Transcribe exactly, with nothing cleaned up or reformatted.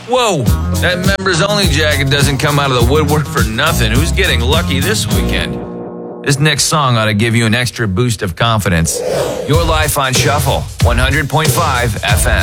Whoa, that members only jacket doesn't come out of the woodwork for nothing. Who's getting lucky this weekend? This next song ought to give you an extra boost of confidence. Your Life on Shuffle, one hundred point five F M.